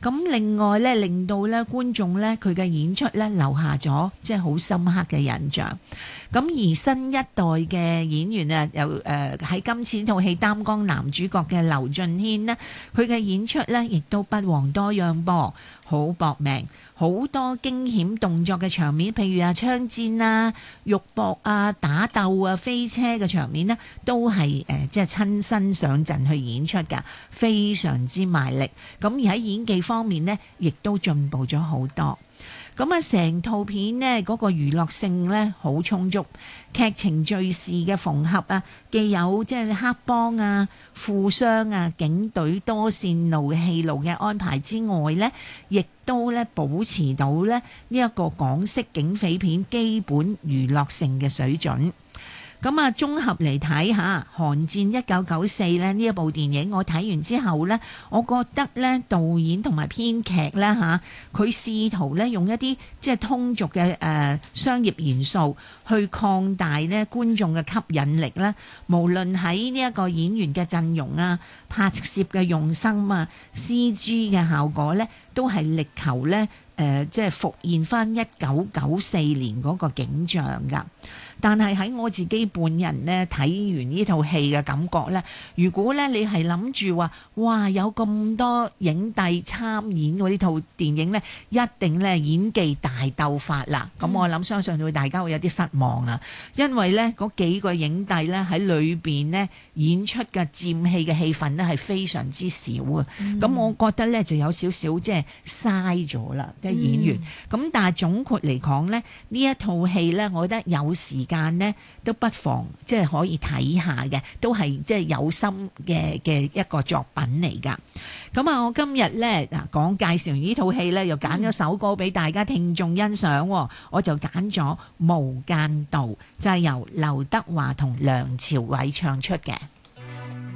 咁另外咧，令到咧觀眾咧佢嘅演出咧留下咗即係好深刻嘅印象。咁而新一代嘅演員啊，又喺今次呢套戲擔綱男主角嘅劉俊謙呢，佢嘅演出咧亦都不遑多讓噃，好搏命，好多驚險動作嘅場面，譬如槍戰啊、肉搏啊、打鬥啊、飛車嘅場面呢，都係即係親身上陣去演出㗎，非常之賣力。咁而喺演技方面呢，亦都進步咗好多。咁啊，成套片呢嗰個娛樂性呢好充足，劇情敘事嘅縫合啊，既有即係黑幫啊、富商啊、警隊多線路嘅戲路嘅安排之外呢，亦都咧保持到咧呢一個港式警匪片基本娛樂性嘅水準。咁啊，綜合嚟睇下《寒戰1994》咧呢一部電影，我睇完之後呢，我覺得呢導演同埋編劇呢，佢試圖呢用一啲即係通俗嘅商業元素去擴大呢觀眾嘅吸引力啦。無論喺呢一個演員嘅陣容啊、拍攝嘅用心啊、CG 嘅效果呢，都係力求呢即係復現翻1994年嗰個景象㗎。但係喺我自己本人呢睇完呢套戲嘅感覺呢，如果呢你係諗住話哇有咁多影帝參演嗰呢套電影呢，一定呢演技大鬥法啦。咁我諗相信會大家會有啲失望啊，因為呢嗰幾個影帝呢喺裏邊呢演出嘅佔戲嘅戲份呢係非常之少啊。咁我覺得呢就有少少即係嘥咗啦啲演員。咁但係總括嚟講呢，呢一套戲呢，我覺得有時間呢都不妨即係可以睇下嘅，都係即係有心嘅一個作品嚟㗎。咁啊，我今日呢講介紹完呢套戲呢，又揀咗首歌俾大家聽眾欣賞，我就揀咗《無間道》，就係由劉德華同梁朝偉唱出嘅。